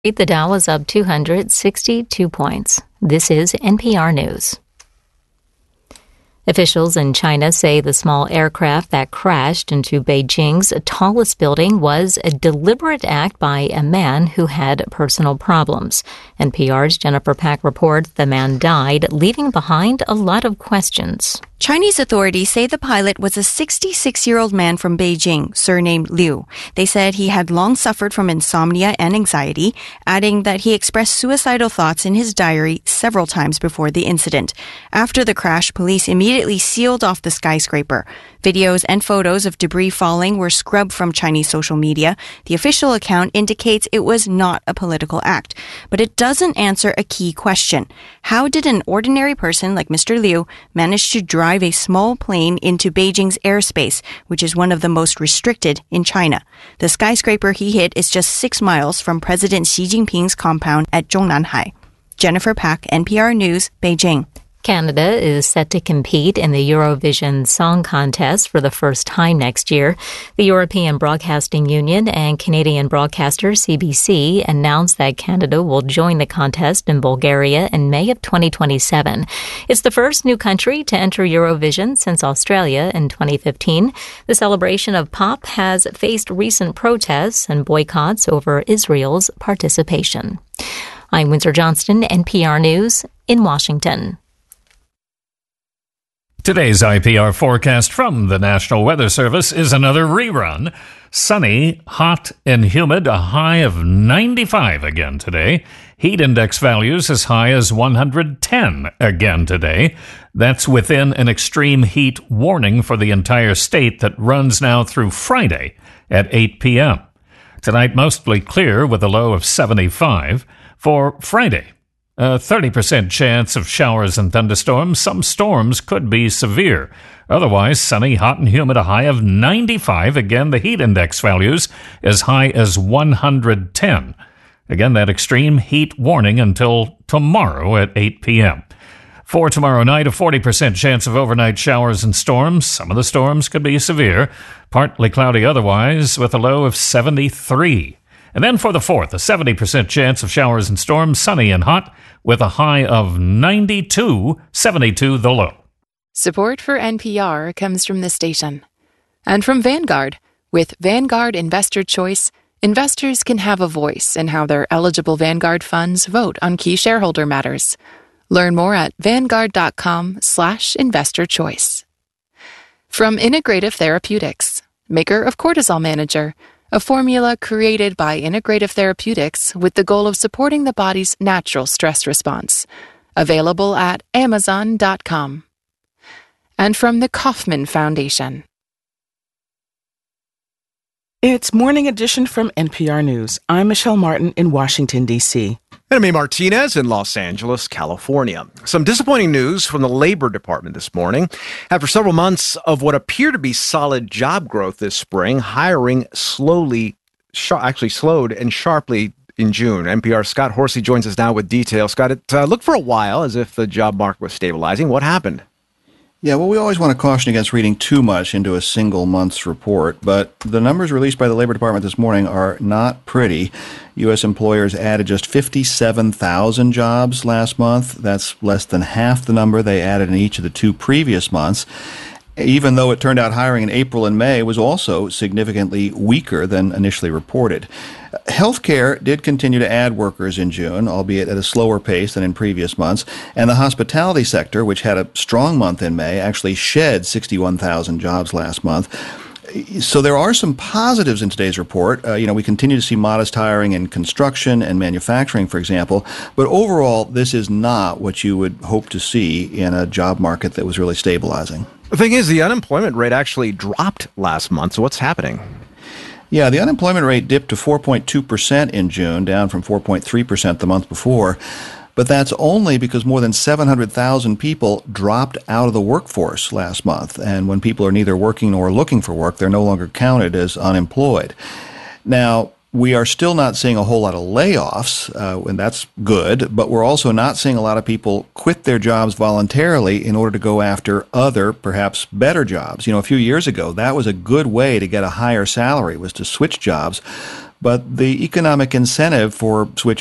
The Dow was up 262 points. This is NPR News. Officials in China say the small aircraft that crashed into Beijing's tallest building was a deliberate act by a man who had personal problems. NPR's Jennifer Pack reports the man died, leaving behind a lot of questions. Chinese authorities say the pilot was a 66-year-old man from Beijing, surnamed Liu. They said he had long suffered from insomnia and anxiety, adding that he expressed suicidal thoughts in his diary several times before the incident. After the crash, police immediately sealed off the skyscraper. Videos and photos of debris falling were scrubbed from Chinese social media. The official account indicates it was not a political act, but it doesn't answer a key question. How did an ordinary person like Mr. Liu manage to drive a small plane into Beijing's airspace, which is one of the most restricted in China? The skyscraper he hit is just 6 miles from President Xi Jinping's compound at Zhongnanhai. Jennifer Pack, NPR News, Beijing. Canada is set to compete in the Eurovision Song Contest for the first time next year. The European Broadcasting Union and Canadian broadcaster CBC announced that Canada will join the contest in Bulgaria in May of 2027. It's the first new country to enter Eurovision since Australia in 2015. The celebration of pop has faced recent protests and boycotts over Israel's participation. I'm Windsor Johnston, NPR News in Washington. Today's IPR forecast from the National Weather Service is another rerun. Sunny, hot, and humid, a high of 95 again today. Heat index values as high as 110 again today. That's within an extreme heat warning for the entire state that runs now through Friday at 8 p.m. Tonight, mostly clear with a low of 75. For Friday, a 30% chance of showers and thunderstorms. Some storms could be severe. Otherwise, sunny, hot, and humid, a high of 95. Again, the heat index values as high as 110. Again, that extreme heat warning until tomorrow at 8 p.m. For tomorrow night, a 40% chance of overnight showers and storms. Some of the storms could be severe. Partly cloudy otherwise, with a low of 73. And then for the 4th, a 70% chance of showers and storms, sunny and hot, with a high of 92, 72 the low. Support for NPR comes from the station. And from Vanguard. With Vanguard Investor Choice, investors can have a voice in how their eligible Vanguard funds vote on key shareholder matters. Learn more at Vanguard.com/investor choice. From Integrative Therapeutics, maker of Cortisol Manager, a formula created by Integrative Therapeutics with the goal of supporting the body's natural stress response. Available at Amazon.com. And from the Kauffman Foundation. It's Morning Edition from NPR News. I'm Michelle Martin in Washington, D.C. And I'm Martinez in Los Angeles, California. Some disappointing news from the Labor Department this morning. After several months of what appear to be solid job growth this spring, hiring slowed and sharply in June. NPR's Scott Horsey joins us now with details. Scott, it looked for a while as if the job market was stabilizing. What happened? Yeah, well, we always want to caution against reading too much into a single month's report, but the numbers released by the Labor Department this morning are not pretty. U.S. employers added just 57,000 jobs last month. That's less than half the number they added in each of the 2 previous months. Even though it turned out hiring in April and May was also significantly weaker than initially reported. Healthcare did continue to add workers in June, albeit at a slower pace than in previous months. And the hospitality sector, which had a strong month in May, actually shed 61,000 jobs last month. So there are some positives in today's report. We continue to see modest hiring in construction and manufacturing, for example. But overall, this is not what you would hope to see in a job market that was really stabilizing. The thing is, the unemployment rate actually dropped last month. So what's happening? Yeah, the unemployment rate dipped to 4.2% in June, down from 4.3% the month before. But that's only because more than 700,000 people dropped out of the workforce last month. And when people are neither working nor looking for work, they're no longer counted as unemployed. Now, we are still not seeing a whole lot of layoffs, and that's good, but we're also not seeing a lot of people quit their jobs voluntarily in order to go after other, perhaps better jobs. A few years ago, that was a good way to get a higher salary, was to switch jobs. But the economic incentive for switching